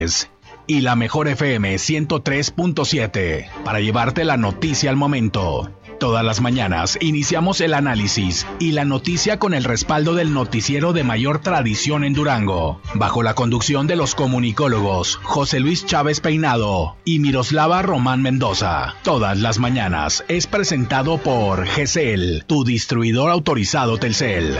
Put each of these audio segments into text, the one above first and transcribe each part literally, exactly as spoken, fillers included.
y la Mejor F M ciento tres punto siete para llevarte la noticia al momento. Todas las mañanas iniciamos el análisis y la noticia con el respaldo del noticiero de mayor tradición en Durango, bajo la conducción de los comunicólogos José Luis Chávez Peinado y Miroslava Román Mendoza. Todas las mañanas es presentado por G C L, tu distribuidor autorizado Telcel.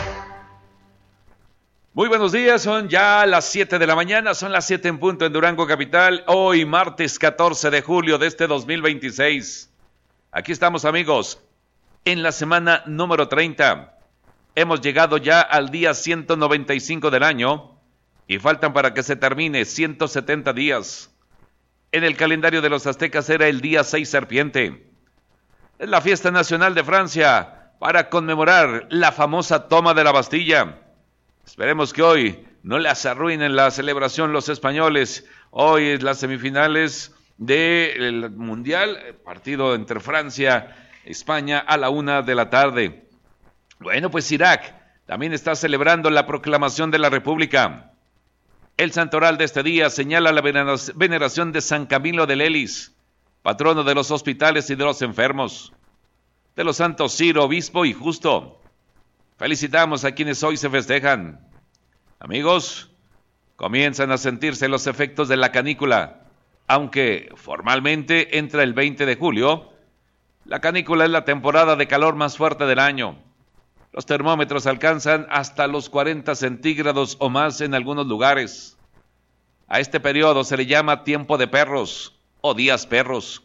Muy buenos días, son ya las siete de la mañana, son las siete en punto en Durango Capital, hoy martes catorce de julio de este dos mil veintiséis. Aquí estamos, amigos, en la semana número treinta. Hemos llegado ya al día ciento noventa y cinco del año y faltan para que se termine ciento setenta días. En el calendario de los aztecas era el día seis Serpiente. Es la fiesta nacional de Francia para conmemorar la famosa toma de la Bastilla. Esperemos que hoy no les arruinen la celebración los españoles. Hoy es las semifinales del Mundial, partido entre Francia y España a la una de la tarde. Bueno, pues Irak también está celebrando la proclamación de la República. El santoral de este día señala la veneración de San Camilo de Lelis, patrono de los hospitales y de los enfermos, de los santos Ciro, obispo y justo. Felicitamos a quienes hoy se festejan. Amigos, comienzan a sentirse los efectos de la canícula. Aunque formalmente entra el veinte de julio, la canícula es la temporada de calor más fuerte del año. Los termómetros alcanzan hasta los cuarenta centígrados o más en algunos lugares. A este periodo se le llama tiempo de perros o días perros.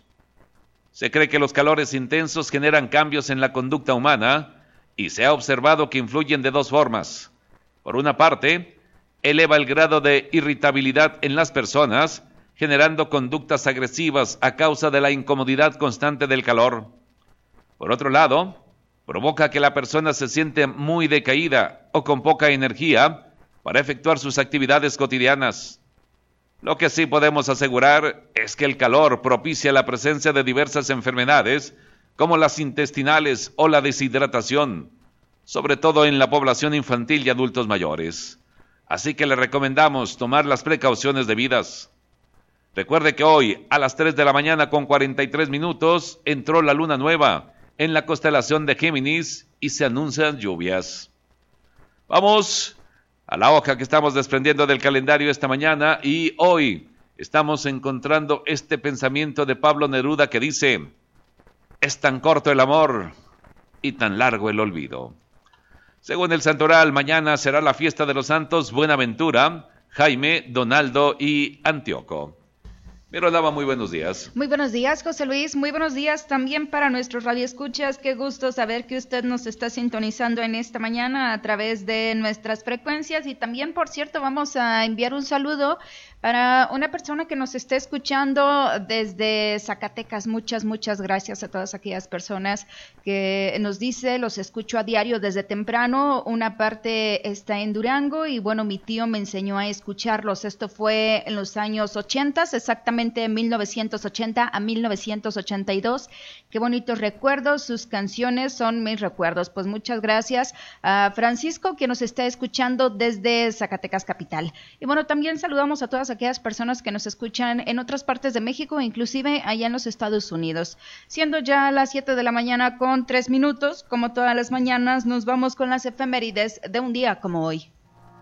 Se cree que los calores intensos generan cambios en la conducta humana y se ha observado que influyen de dos formas. Por una parte, eleva el grado de irritabilidad en las personas, generando conductas agresivas a causa de la incomodidad constante del calor. Por otro lado, provoca que la persona se siente muy decaída o con poca energía para efectuar sus actividades cotidianas. Lo que sí podemos asegurar es que el calor propicia la presencia de diversas enfermedades, como las intestinales o la deshidratación, sobre todo en la población infantil y adultos mayores. Así que le recomendamos tomar las precauciones debidas. Recuerde que hoy, a las tres de la mañana con cuarenta y tres minutos, entró la luna nueva en la constelación de Géminis y se anuncian lluvias. Vamos a la hoja que estamos desprendiendo del calendario esta mañana y hoy estamos encontrando este pensamiento de Pablo Neruda que dice: es tan corto el amor y tan largo el olvido. Según el santoral, mañana será la fiesta de los santos Buenaventura, Jaime, Donaldo y Antíoco. Miroslava, muy buenos días. Muy buenos días, José Luis. Muy buenos días también para nuestros radioescuchas. Qué gusto saber que usted nos está sintonizando en esta mañana a través de nuestras frecuencias. Y también, por cierto, vamos a enviar un saludo para una persona que nos está escuchando desde Zacatecas. Muchas, muchas gracias a todas aquellas personas que nos dice, los escucho a diario desde temprano. Una parte está en Durango y bueno, mi tío me enseñó a escucharlos. Esto fue en los años ochenta, exactamente en mil novecientos ochenta a mil novecientos ochenta y dos. Qué bonitos recuerdos, sus canciones son mis recuerdos. Pues muchas gracias a Francisco, que nos está escuchando desde Zacatecas capital. Y bueno, también saludamos a todas aquellas personas que nos escuchan en otras partes de México, inclusive allá en los Estados Unidos. Siendo ya las siete de la mañana con tres minutos, como todas las mañanas, nos vamos con las efemérides de un día como hoy.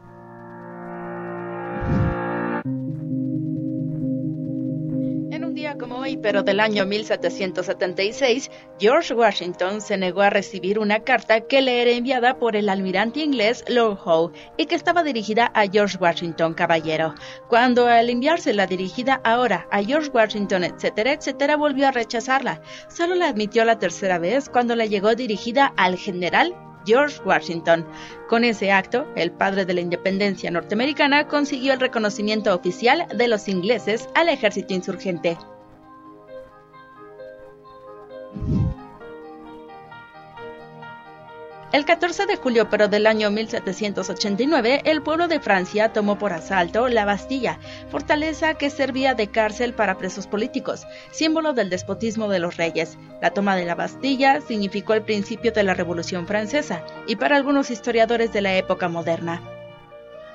Como hoy, pero del año mil setecientos setenta y seis, George Washington se negó a recibir una carta que le era enviada por el almirante inglés Lord Howe y que estaba dirigida a George Washington Caballero. Cuando al enviársela dirigida ahora a George Washington, etcétera, etcétera, volvió a rechazarla. Solo la admitió la tercera vez cuando le llegó dirigida al general George Washington. Con ese acto, el padre de la independencia norteamericana consiguió el reconocimiento oficial de los ingleses al ejército insurgente. El catorce de julio, pero del año mil setecientos ochenta y nueve, el pueblo de Francia tomó por asalto la Bastilla, fortaleza que servía de cárcel para presos políticos, símbolo del despotismo de los reyes. La toma de la Bastilla significó el principio de la Revolución Francesa y para algunos historiadores de la época moderna.